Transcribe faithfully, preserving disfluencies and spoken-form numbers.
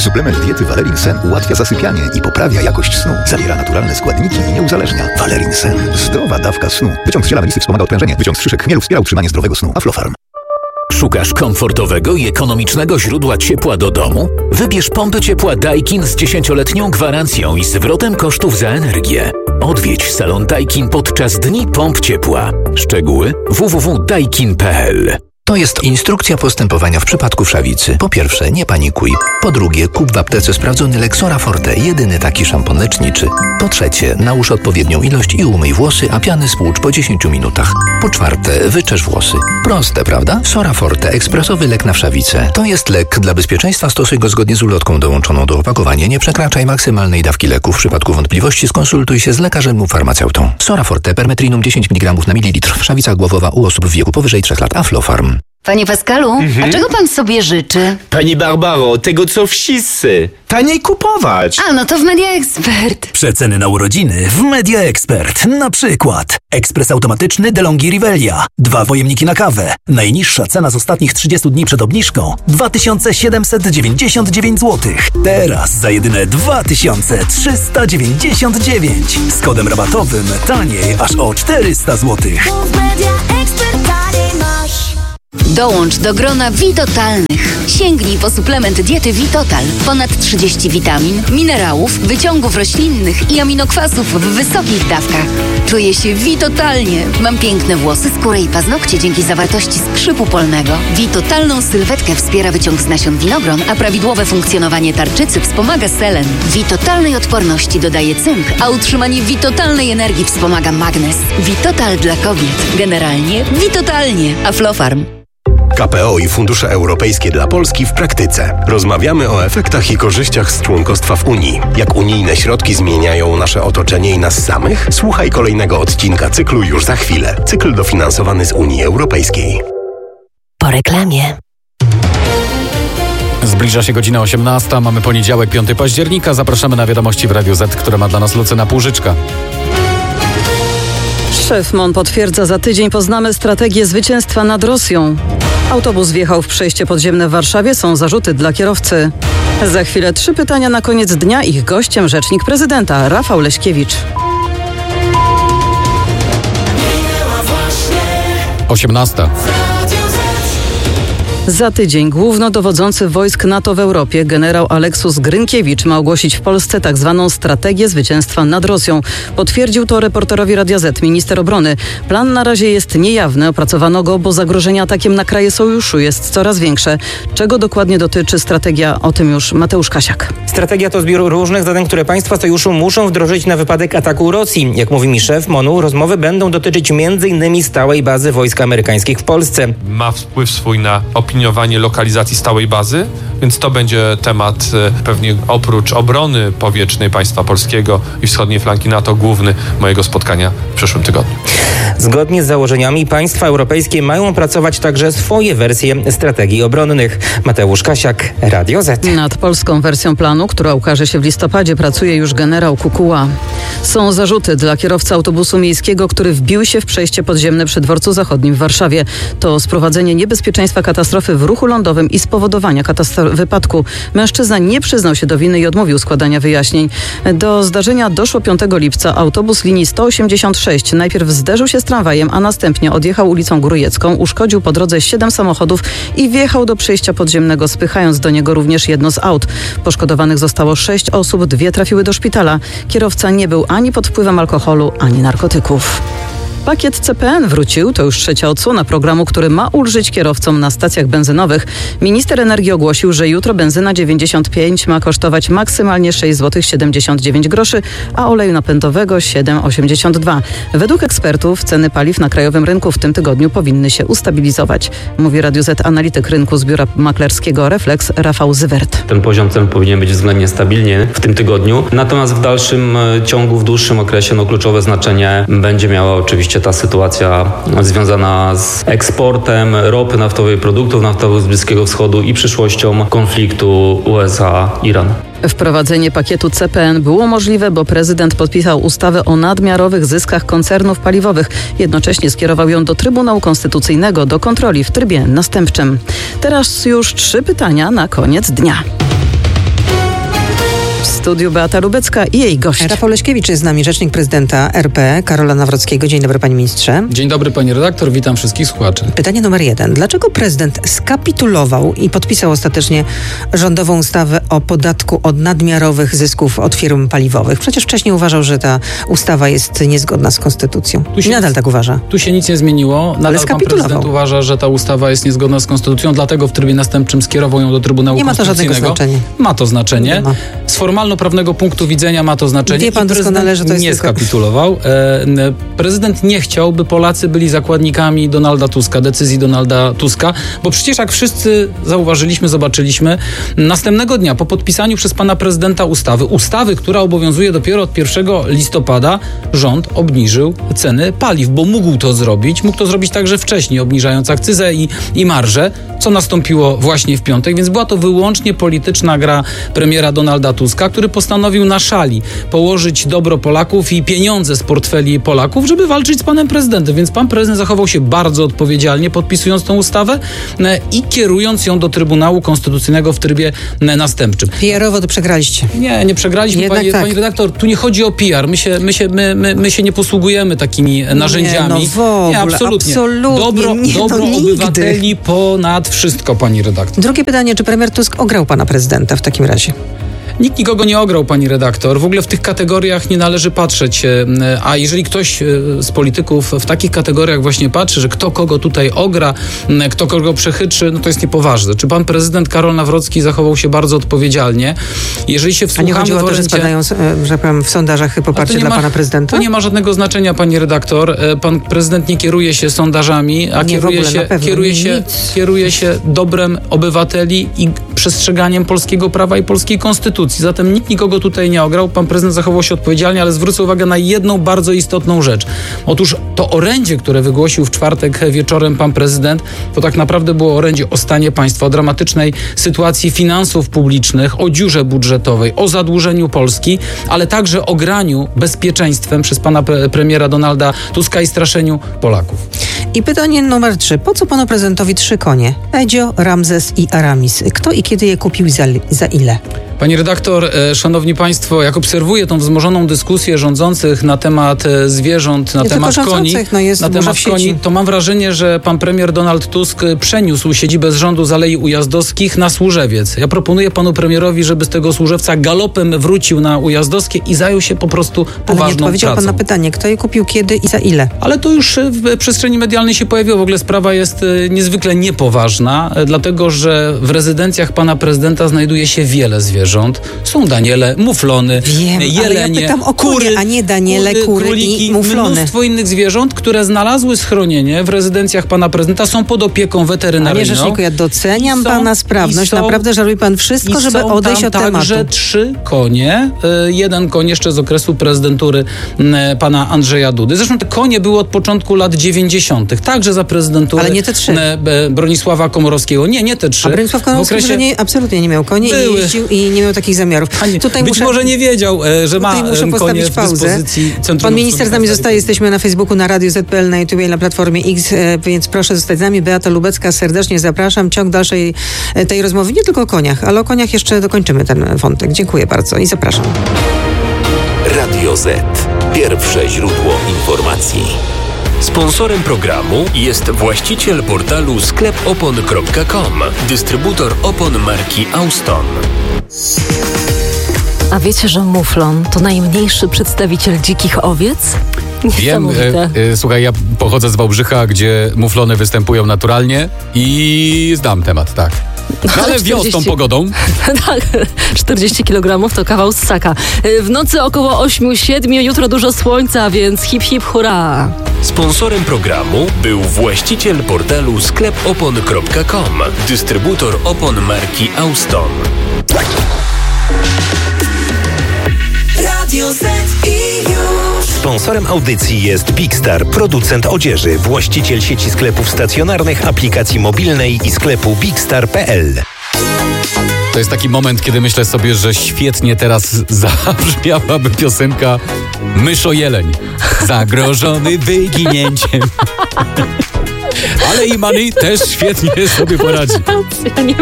Suplement diety Valerin Sen ułatwia zasypianie i poprawia jakość snu. Zawiera naturalne składniki i nie uzależnia. Valerin Sen. Zdrowa dawka snu. Wyciąg z ziela melisy wspomaga odprężenie. Wyciąg z szyszek chmielu wspiera utrzymanie zdrowego snu. Aflofarm. Szukasz komfortowego i ekonomicznego źródła ciepła do domu? Wybierz pompy ciepła Daikin z dziesięcioletnią gwarancją i zwrotem kosztów za energię. Odwiedź salon Daikin podczas Dni Pomp Ciepła. Szczegóły w w w kropka daikin kropka p l. To jest instrukcja postępowania w przypadku wszawicy. Po pierwsze, nie panikuj. Po drugie, kup w aptece sprawdzony Lexora Forte, jedyny taki szampon leczniczy. Po trzecie, nałóż odpowiednią ilość i umyj włosy, a piany spłucz po dziesięciu minutach. Po czwarte, wyczesz włosy. Proste, prawda? Sora Forte, ekspresowy lek na wszawicę. To jest lek. Dla bezpieczeństwa stosuj go zgodnie z ulotką dołączoną do opakowania. Nie przekraczaj maksymalnej dawki leku. W przypadku wątpliwości skonsultuj się z lekarzem lub farmaceutą. Sora Forte, permetrinum dziesięć miligramów na mililitr. Wszawica głowowa u osób w wieku powyżej trzech lat. Aflofarm. Panie Pascalu, mhm. a czego pan sobie życzy? Pani Barbaro, tego co wszyscy. Taniej kupować. A, no to w Media Expert. Przeceny na urodziny w Media Expert. Na przykład ekspres automatyczny DeLonghi Rivelia. Dwa pojemniki na kawę. Najniższa cena z ostatnich trzydziestu dni przed obniżką dwa tysiące siedemset dziewięćdziesiąt dziewięć złotych. Teraz za jedyne dwa tysiące trzysta dziewięćdziesiąt dziewięć. Z kodem rabatowym taniej aż o czterysta złotych. Dołącz do grona Vitotalnych. Sięgnij po suplement diety Vitotal. Ponad trzydzieści witamin, minerałów, wyciągów roślinnych i aminokwasów w wysokich dawkach. Czuję się Vitotalnie. Mam piękne włosy, skórę i paznokcie dzięki zawartości skrzypu polnego. Vitotalną sylwetkę wspiera wyciąg z nasion winogron, a prawidłowe funkcjonowanie tarczycy wspomaga selen. Vitotalnej odporności dodaje cynk, a utrzymanie Vitotalnej energii wspomaga magnez. Vitotal dla kobiet. Generalnie Vitotalnie. Aflofarm. K P O i fundusze europejskie dla Polski w praktyce. Rozmawiamy o efektach i korzyściach z członkostwa w Unii. Jak unijne środki zmieniają nasze otoczenie i nas samych? Słuchaj kolejnego odcinka cyklu już za chwilę. Cykl dofinansowany z Unii Europejskiej. Po reklamie. Zbliża się godzina osiemnasta, mamy poniedziałek, piątego października. Zapraszamy na wiadomości w Radiu Z, które ma dla nas Lucyna Półżyczka. Szef M O N potwierdza, za tydzień poznamy strategię zwycięstwa nad Rosją. Autobus wjechał w przejście podziemne w Warszawie, są zarzuty dla kierowcy. Za chwilę trzy pytania na koniec dnia. Ich gościem rzecznik prezydenta Rafał Leśkiewicz. osiemnasta. Za tydzień głównodowodzący wojsk NATO w Europie, generał Aleksus Grynkiewicz, ma ogłosić w Polsce tak zwaną strategię zwycięstwa nad Rosją. Potwierdził to reporterowi Radia Z minister obrony. Plan na razie jest niejawny. Opracowano go, bo zagrożenie atakiem na kraje sojuszu jest coraz większe. Czego dokładnie dotyczy strategia? O tym już Mateusz Kasiak. Strategia to zbiór różnych zadań, które państwa sojuszu muszą wdrożyć na wypadek ataku Rosji. Jak mówi mi szef M O N-u, rozmowy będą dotyczyć między innymi stałej bazy wojsk amerykańskich w Polsce. Ma wpływ swój na opinię lokalizacji stałej bazy, więc to będzie temat pewnie oprócz obrony powietrznej państwa polskiego i wschodniej flanki NATO główny mojego spotkania w przyszłym tygodniu. Zgodnie z założeniami państwa europejskie mają opracować także swoje wersje strategii obronnych. Mateusz Kasiak, Radio Z. Nad polską wersją planu, która ukaże się w listopadzie, pracuje już generał Kukuła. Są zarzuty dla kierowcy autobusu miejskiego, który wbił się w przejście podziemne przy Dworcu Zachodnim w Warszawie. To sprowadzenie niebezpieczeństwa katastrofy w ruchu lądowym i spowodowania katastro- wypadku. Mężczyzna nie przyznał się do winy i odmówił składania wyjaśnień. Do zdarzenia doszło piątego lipca. Autobus linii sto osiemdziesiąt sześć najpierw zderzył się z tramwajem, a następnie odjechał ulicą Grójecką, uszkodził po drodze siedem samochodów i wjechał do przejścia podziemnego, spychając do niego również jedno z aut. Poszkodowanych zostało sześć osób, dwie trafiły do szpitala. Kierowca nie był ani pod wpływem alkoholu, ani narkotyków. Pakiet C P N wrócił, to już trzecia odsłona programu, który ma ulżyć kierowcom na stacjach benzynowych. Minister energii ogłosił, że jutro benzyna dziewięćdziesiąt pięć ma kosztować maksymalnie sześć złotych siedemdziesiąt dziewięć groszy, a oleju napędowego siedem złotych osiemdziesiąt dwa. Według ekspertów ceny paliw na krajowym rynku w tym tygodniu powinny się ustabilizować. Mówi Radio Z analityk rynku z biura maklerskiego Reflex Rafał Zywert. Ten poziom cen powinien być względnie stabilny w tym tygodniu, natomiast w dalszym ciągu, w dłuższym okresie no, kluczowe znaczenie będzie miała oczywiście ta sytuacja związana z eksportem ropy naftowej, produktów naftowych z Bliskiego Wschodu i przyszłością konfliktu U S A-Iran. Wprowadzenie pakietu C P N było możliwe, bo prezydent podpisał ustawę o nadmiarowych zyskach koncernów paliwowych. Jednocześnie skierował ją do Trybunału Konstytucyjnego do kontroli w trybie następczym. Teraz już trzy pytania na koniec dnia. studiu Beata Lubecka i jej gość. Rafał Leśkiewicz jest z nami, rzecznik prezydenta R P Karola Nawrockiego. Dzień dobry, panie ministrze. Dzień dobry, pani redaktor, witam wszystkich słuchaczy. Pytanie numer jeden. Dlaczego prezydent skapitulował i podpisał ostatecznie rządową ustawę o podatku od nadmiarowych zysków od firm paliwowych? Przecież wcześniej uważał, że ta ustawa jest niezgodna z konstytucją. I nadal nic, tak uważa. Tu się nic nie zmieniło. Nadal pan prezydent uważa, że ta ustawa jest niezgodna z konstytucją, dlatego w trybie następczym skierował ją do Trybunału Nie ma to żadnego Konstytucyjnego. znaczenia. Ma to znaczenie. Ma. Z formalno-prawnego punktu widzenia ma to znaczenie. Wie pan I doskonale, że to jest nie tylko... skapitulował. E, prezydent nie chciał, by Polacy byli zakładnikami Donalda Tuska, decyzji Donalda Tuska, bo przecież jak wszyscy zauważyliśmy, zobaczyliśmy, następnego dnia po podpisaniu przez pana prezydenta ustawy, ustawy, która obowiązuje dopiero od pierwszego listopada, rząd obniżył ceny paliw, bo mógł to zrobić. Mógł to zrobić także wcześniej, obniżając akcyzę i, i marżę, co nastąpiło właśnie w piątek, więc była to wyłącznie polityczna gra premiera Donalda Tuska, który postanowił na szali położyć dobro Polaków i pieniądze z portfeli Polaków, żeby walczyć z panem prezydentem. Więc pan prezydent zachował się bardzo odpowiedzialnie, podpisując tą ustawę i kierując ją do Trybunału Konstytucyjnego w trybie następczym. P R owo to przegraliście. Nie, nie przegraliśmy, pani, tak. pani redaktor. Tu nie chodzi o P R. My się, my się, my, my, my się nie posługujemy takimi narzędziami. Nie, no w ogóle, nie, absolutnie. absolutnie. Dobro, nie, dobro no obywateli ponad wszystko, pani redaktor. Drugie pytanie, czy premier Tusk ograł pana prezydenta w takim razie? Nikt nikogo nie ograł, pani redaktor. W ogóle w tych kategoriach nie należy patrzeć. A jeżeli ktoś z polityków w takich kategoriach właśnie patrzy, że kto kogo tutaj ogra, kto kogo przechytrzy, no to jest niepoważne. Czy pan prezydent Karol Nawrocki zachował się bardzo odpowiedzialnie? Jeżeli się wsłuchamy... A nie chodziło o to, w orędzie... że spadają, że powiem, w sondażach poparcie dla ma, pana prezydenta? To nie ma żadnego znaczenia, pani redaktor. Pan prezydent nie kieruje się sondażami, a nie, kieruje, ogóle, się, kieruje, się, kieruje się dobrem obywateli i przestrzeganiem polskiego prawa i polskiej konstytucji. Zatem nikt nikogo tutaj nie ograł. Pan prezydent zachował się odpowiedzialnie, ale zwrócę uwagę na jedną bardzo istotną rzecz. Otóż to orędzie, które wygłosił w czwartek wieczorem pan prezydent, to tak naprawdę było orędzie o stanie państwa, o dramatycznej sytuacji finansów publicznych, o dziurze budżetowej, o zadłużeniu Polski, ale także o graniu bezpieczeństwem przez pana pre- premiera Donalda Tuska i straszeniu Polaków. I pytanie numer trzy. Po co panu prezydentowi trzy konie? Edzio, Ramzes i Aramis. Kto i kiedy je kupił za, za ile? Pani redaktor, e, szanowni państwo, jak obserwuję tą wzmożoną dyskusję rządzących na temat e, zwierząt, na Nie temat koni, no jest na temat koni, to mam wrażenie, że pan premier Donald Tusk przeniósł siedzibę z rządu z Alei Ujazdowskich na Służewiec. Ja proponuję panu premierowi, żeby z tego Służewca galopem wrócił na Ujazdowskie i zajął się po prostu poważną Ale nie odpowiedział pracą. pan na pytanie, kto je kupił, kiedy i za ile? Ale to już w przestrzeni medialnej się pojawiło. W ogóle sprawa jest niezwykle niepoważna, dlatego że w rezydencjach pana prezydenta znajduje się wiele zwierząt. Są daniele, muflony, Wiem, jelenie, ale ja pytam o konie, kury, a nie daniele, kury, kury króliki, i muflony. Mnóstwo innych zwierząt, które znalazły schronienie w rezydencjach pana prezydenta, są pod opieką weterynaryjną. Panie rzeczniku, ja doceniam są, pana sprawność. Są, Naprawdę, że robi pan wszystko, żeby odejść od tematu. Także trzy konie. Jeden koń jeszcze z okresu prezydentury pana Andrzeja Dudy. Zresztą te konie były od początku lat dziewięćdziesiątych. Także za prezydentury Ale nie te trzy. Bronisława Komorowskiego. Nie, nie te trzy. A Bronisław Komorowski okresie... nie, absolutnie nie miał konie i nie jeździł i nie miał takich zamiarów. Pani, Tutaj być muszę, może nie wiedział, że ma muszę postawić pauzę. Pan minister z nami zostaje, jesteśmy na Facebooku, na Radiu Z P L, na YouTube i na Platformie X, więc proszę zostać z nami. Beata Lubecka, serdecznie zapraszam. Ciąg dalszej tej rozmowy, nie tylko o koniach, ale o koniach jeszcze dokończymy ten wątek. Dziękuję bardzo i zapraszam. Radio Z. Pierwsze źródło informacji. Sponsorem programu jest właściciel portalu sklep opon kropka com, dystrybutor opon marki Auston. A wiecie, że muflon to najmniejszy przedstawiciel dzikich owiec? Wiem, e, e, słuchaj, ja pochodzę z Wałbrzycha, gdzie muflony występują naturalnie i znam temat, tak. No, ale wiosną tą pogodą. Tak, czterdzieści kilogramów to kawał ssaka. W nocy około osiem siedem, jutro dużo słońca, więc hip hip hurra. Sponsorem programu był właściciel portalu sklep opon kropka com, dystrybutor opon marki Auston. Radio Z i już. Sponsorem audycji jest Big Star, producent odzieży, właściciel sieci sklepów stacjonarnych, aplikacji mobilnej i sklepu bigstar kropka p l. To jest taki moment, kiedy myślę sobie, że świetnie teraz zabrzmiałaby piosenka Myszo-Jeleń. Zagrożony wyginięciem. Ale i Money też świetnie sobie poradzi. Ja nie